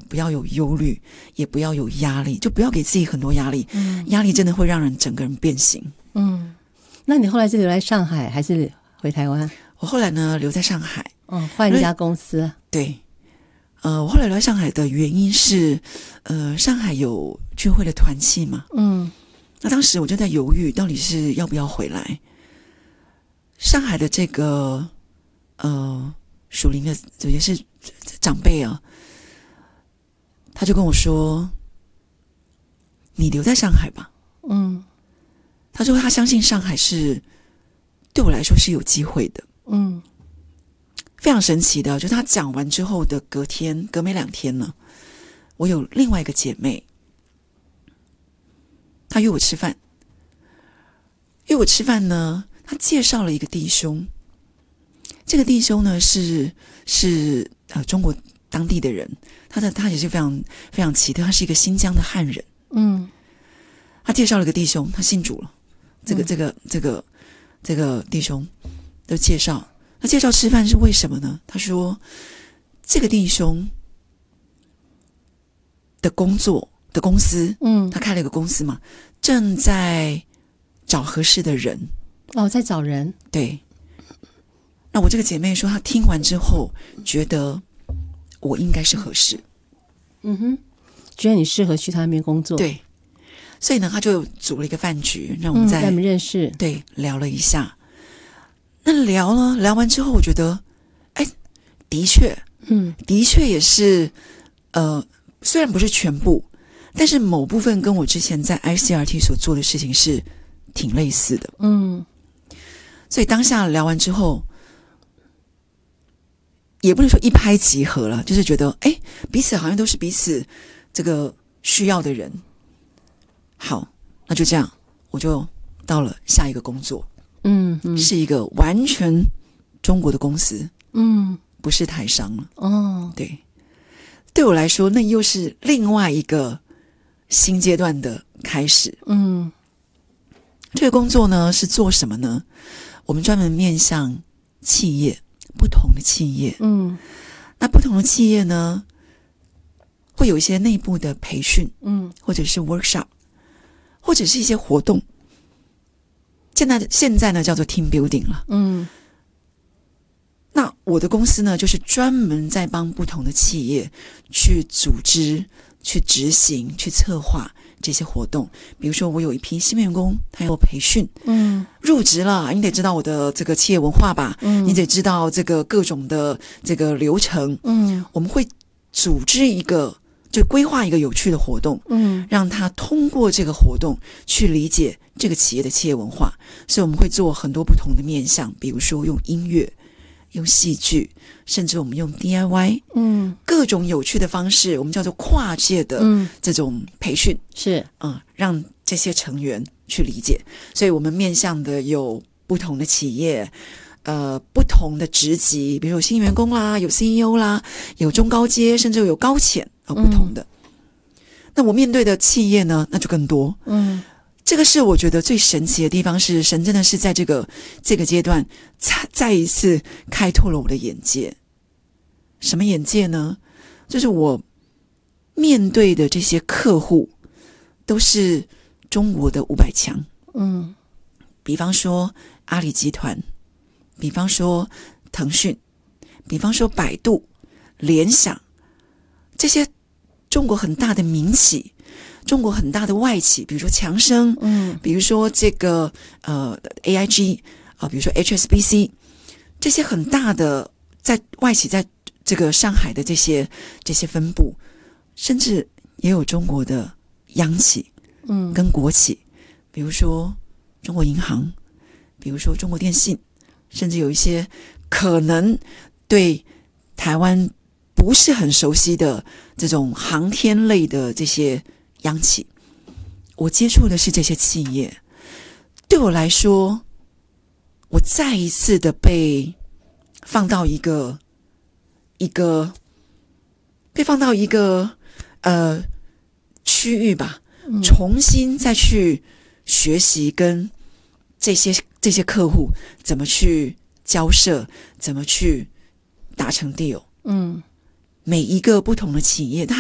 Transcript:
不要有忧虑，也不要有压力，就不要给自己很多压力。压力真的会让人整个人变形。 那你后来是留在上海还是回台湾？ 我后来呢留在上海。 换一家公司。 对。我后来留在上海的原因是上海有聚会的团契嘛。那当时我就在犹豫到底是要不要回来。上海的这个属灵的也是长辈啊，他就跟我说你留在上海吧。他说他相信上海是对我来说是有机会的。非常神奇的，就是他讲完之后的隔没2天呢，我有另外一个姐妹，她约我吃饭。她介绍了一个弟兄。这个弟兄呢是中国当地的人，他也是非常非常奇特，他是一个新疆的汉人。他介绍了一个弟兄，他信主了。这个弟兄的介绍。他介绍吃饭是为什么呢？他说这个弟兄的公司，他开了一个公司嘛，正在找合适的人。 在找人。 对。那我这个姐妹说，她听完之后觉得我应该是合适。 觉得你适合去他那边工作。 对。所以呢，她就组了一个饭局，让我们在认识。 对，聊了一下。那聊完之后，我觉得，的确也是，虽然不是全部，但是某部分跟我之前在 ICRT 所做的事情是挺类似的。所以当下聊完之后，也不能说一拍即合了，就是觉得，彼此好像都是彼此这个需要的人。好，那就这样，我就到了下一个工作。是一个完全中国的公司。不是台商了。对。对我来说，那又是另外一个新阶段的开始。这个工作呢是做什么呢？我们专门面向企业，不同的企业。那不同的企业呢，会有一些内部的培训，或者是 workshop， 或者是一些活动。现在呢叫做 team building 了。那我的公司呢，就是专门在帮不同的企业去组织、去执行、去策划这些活动。比如说，我有一批新员工，他要培训，入职了，你得知道我的这个企业文化吧，你得知道这个各种的这个流程。我们会组织就规划一个有趣的活动，让他通过这个活动去理解这个企业的企业文化。所以我们会做很多不同的面向，比如说用音乐、用戏剧，甚至我们用 DIY，各种有趣的方式，我们叫做跨界的这种培训， 是让这些成员去理解。所以我们面向的有不同的企业，不同的职级，比如说有新员工啦，有 CEO 啦，有中高阶，甚至有高浅，不同的。那我面对的企业呢，那就更多。这个是我觉得最神奇的地方，是神真的是在这个阶段再一次开拓了我的眼界。什么眼界呢？就是我面对的这些客户都是中国的500强。比方说阿里集团，比方说腾讯，比方说百度、联想，这些中国很大的民企，中国很大的外企，比如说强生，比如说这个AIG 比如说 HSBC， 这些很大的在外企在这个上海的这些分部，甚至也有中国的央企，跟国企，比如说中国银行，比如说中国电信，甚至有一些可能对台湾不是很熟悉的这种航天类的这些央企。我接触的是这些企业，对我来说，我再一次的被放到一个区域吧，重新再去学习跟这些客户怎么去交涉，怎么去达成 deal。每一个不同的企业，它